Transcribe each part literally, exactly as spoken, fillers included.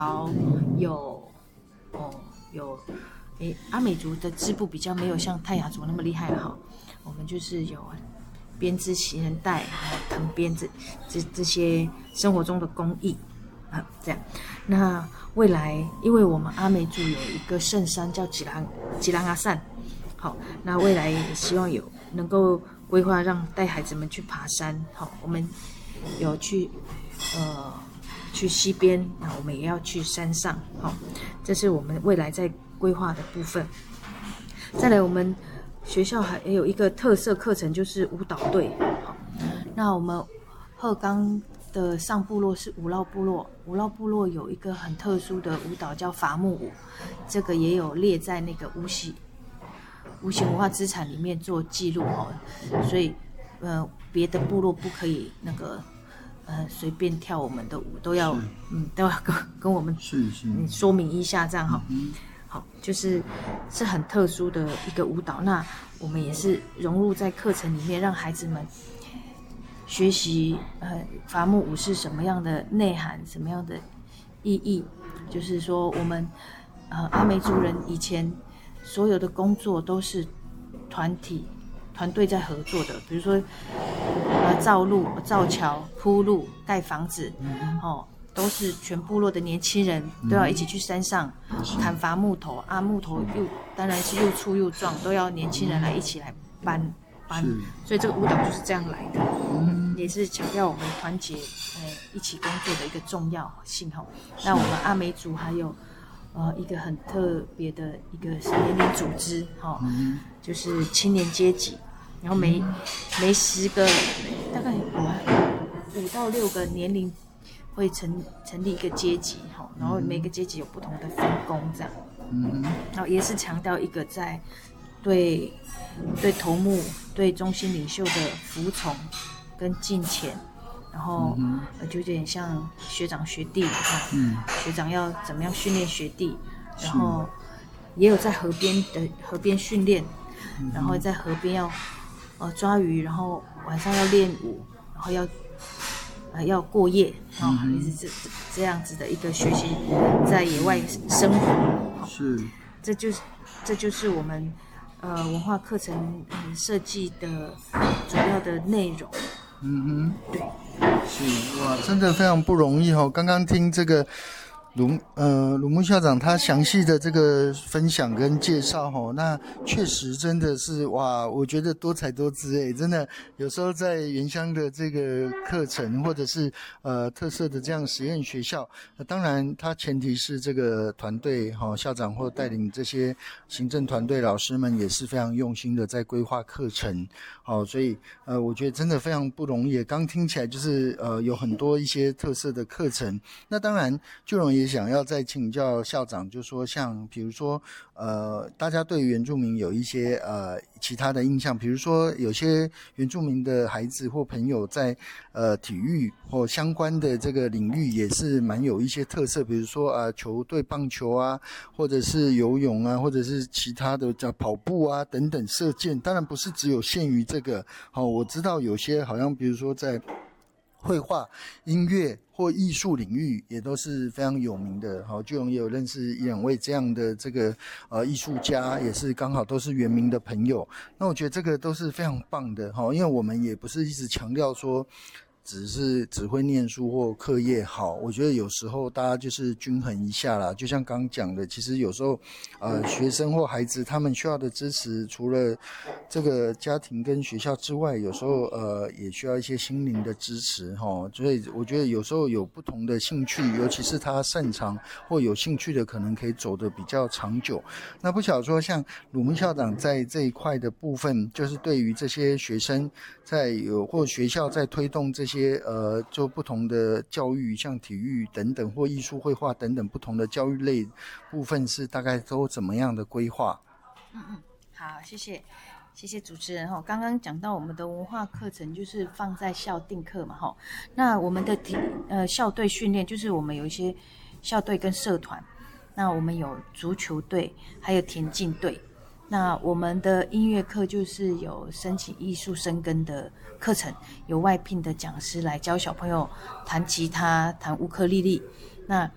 有哦有，诶阿美族的织布比较没有像泰雅族那么厉害了哈，我们就是有编织行人带，还有藤编这这这些生活中的工艺啊，这样。那未来因为我们阿美族有一个圣山叫吉兰吉兰阿善，好，那未来也希望有能够规划让带孩子们去爬山，好，我们有去呃去溪边，那我们也要去山上，好，这是我们未来在规划的部分。再来，我们学校还有一个特色课程，就是舞蹈队。好，那我们鹤冈的上部落是五酪部落，五酪部落有一个很特殊的舞蹈叫伐木舞，这个也有列在那个无形无形文化资产里面做记录哦。所以，呃，别的部落不可以那个呃随便跳我们的舞，都要嗯都要跟跟我们是是嗯说明一下，这样哈。嗯好，就是是很特殊的一个舞蹈，那我们也是融入在课程里面，让孩子们学习呃伐木舞是什么样的内涵，什么样的意义。就是说，我们呃阿美族人以前所有的工作都是团体团队在合作的，比如说呃造路、造桥、铺路、盖房子，哦。都是全部落的年轻人都要一起去山上砍伐木头啊，木头又当然是又粗又壮，都要年轻人来一起来搬搬，所以这个舞蹈就是这样来的，嗯、也是强调我们团结，呃，一起工作的一个重要性哈。那我们阿美族还有呃一个很特别的一个年龄组织哈，嗯、就是青年阶级，然后每每十个大概五五到六个年龄。会成成立一个阶级，然后每个阶级有不同的分工，这样，嗯，然后也是强调一个在对对头目、对中心领袖的服从跟敬虔，然后、嗯、就有点像学长学弟，嗯，学长要怎么样训练学弟，然后也有在河边的河边训练，然后在河边要呃抓鱼，然后晚上要练舞，然后要。呃，要过夜哦，也、嗯、是这这样子的一个学习，在野外生活， 是， 这就是这就是我们呃文化课程嗯设计的主要的内容。 嗯哼， 对， 是哇，真的非常不容易哦。刚刚听这个鲁呃鲁木校长他详细的这个分享跟介绍哦，那确实真的是哇，我觉得多才多姿诶，真的有时候在原乡的这个课程或者是呃特色的这样实验学校，呃、当然它前提是这个团队哈、哦、校长或带领这些行政团队老师们也是非常用心的在规划课程，好、哦，所以呃我觉得真的非常不容易。刚听起来就是呃有很多一些特色的课程，那当然就容易。也想要再请教校长，就说像比如说呃大家对原住民有一些呃其他的印象，比如说有些原住民的孩子或朋友在呃体育或相关的这个领域也是蛮有一些特色，比如说啊、呃、球队棒球啊，或者是游泳啊，或者是其他的叫跑步啊等等，射箭，当然不是只有限于这个。好，我知道有些好像比如说在绘画、音乐或艺术领域也都是非常有名的。好，巨荣也有认识一两位这样的这个呃艺术家，也是刚好都是原民的朋友。那我觉得这个都是非常棒的哈，因为我们也不是一直强调说只是只会念书或课业好，我觉得有时候大家就是均衡一下啦。就像刚刚讲的，其实有时候呃学生或孩子他们需要的支持，除了这个家庭跟学校之外，有时候呃也需要一些心灵的支持齁。所以我觉得有时候有不同的兴趣，尤其是他擅长或有兴趣的，可能可以走得比较长久。那不晓得说像鲁明校长在这一块的部分，就是对于这些学生在有或学校在推动这些呃做不同的教育，像体育等等或艺术绘画等等不同的教育类部分，是大概都怎么样的规划？ 嗯嗯，好，谢谢谢谢主持人哈。刚刚讲到我们的文化课程就是放在校定课嘛哈，那我们的体呃校队训练就是我们有一些校队跟社团，那我们有足球队，还有田径队。那我们的音乐课就是有申请艺术生根的课程，有外聘的讲师来教小朋友弹吉他、弹乌克丽丽。那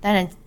当然